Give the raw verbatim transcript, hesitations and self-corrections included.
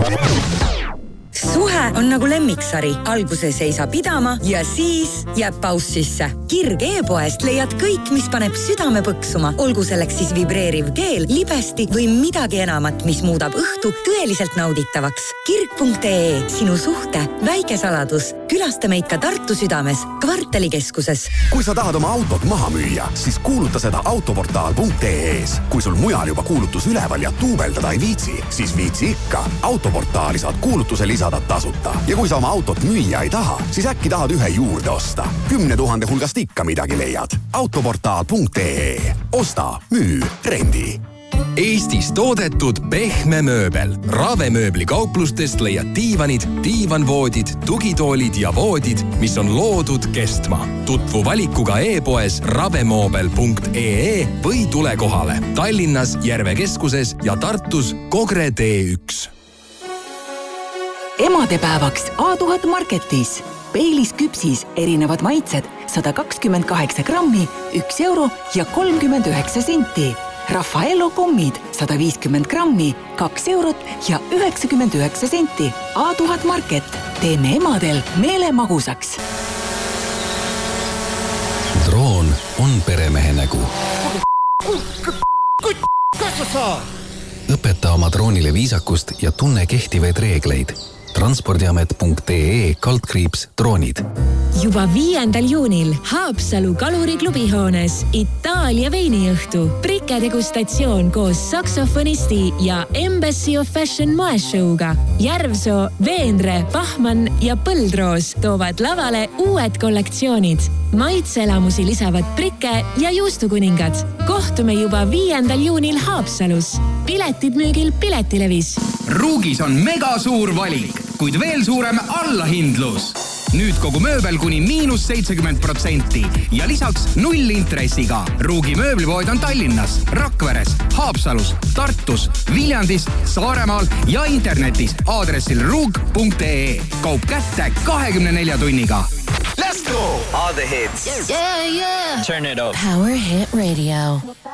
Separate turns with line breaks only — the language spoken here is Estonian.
Suhe on nagu lemmiksari. Alguses ei saa pidama ja siis jääb paus sisse. Kirg e-poest leiad kõik, mis paneb südame põksuma. Olgu selleks siis vibreeriv keel, libesti või midagi enamat, mis muudab õhtu tõeliselt nauditavaks. Kirg punkt ee, sinu suhte väike saladus. Külasta meid ka Tartu südames, kvartalikeskuses.
Kui sa tahad oma autot maha müüa, siis kuuluta seda autoportaal punkt ee-s. Kui sul mujal juba kuulutus üleval ja tuubeldada ei viitsi, siis viitsi ikka. Autoportaali saad kuulutuse lisada tasuta. Ja kui sa oma autot müüa ei taha, siis äkki tahad ühe juurde osta. Kümne tuhande hulgast ikka midagi leiad. autoportaal punkt ee. Osta, müü, rendi.
Eestis toodetud pehme mööbel. Ravemööbli kauplustest leiad diivanid, diivanvoodid, tugitoolid ja voodid, mis on loodud kestma. Tutvu valikuga e-poes ravemoobel punkt ee või tule kohale. Tallinnas, Järve keskuses ja Tartus Kogre tee üks.
Emadepäevaks A tuhat Marketis. Peilis küpsis erinevad maitsed sada kakskümmend kaheksa grammi, üks euro ja kolmkümmend üheksa senti. Raffaello kommid sada viiskümmend grammi, kaks eurot ja üheksakümmend üheksa senti. A tuhat Market. Teeme emadel meele magusaks.
Droon on peremehe nägu. Õpeta oma droonile viisakust ja tunne kehtivaid reegleid. transpordiamet punkt ee kaldkriips droonid.
Juba viiendal juunil Haapsalu kaluriklubi hoones Itaalia veiniõhtu, Brike degustatsioon koos saksofonisti ja Embassy of Fashion moeshowga. Järvsoo, Veenre, Pahman ja Põldroos toovad lavale uued kollektsioonid. Maitseelamusi lisavad Brike ja juustukuningad. Kohtume juba viiendal juunil Haapsalus. Piletid müügil Piletilevis.
Ruugis on mega suur valik, kuid veel suurem allahindlus. Nüüd kogu mööbel kuni miinus seitsekümmend protsenti ja lisaks null intressiga. Ruugi mööblipood on Tallinnas, Rakveres, Haapsalus, Tartus, Viljandis, Saaremaal ja internetis aadressil ruug punkt ee. Kaup kätte kahekümne nelja tunniga.
Let's go! All the hits.
Yeah, yeah.
Turn it up.
Power Hit Radio.